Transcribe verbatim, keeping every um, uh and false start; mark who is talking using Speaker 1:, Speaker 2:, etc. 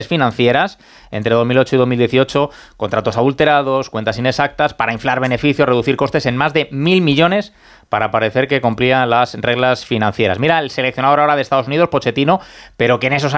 Speaker 1: financieras entre dos mil ocho y dos mil dieciocho, contratos adulterados, cuentas inexactas, para inflar beneficios, reducir costes en más de mil millones para parecer que cumplían las reglas financieras. Mira, el seleccionador ahora de Estados Unidos, Pochettino, pero que en esos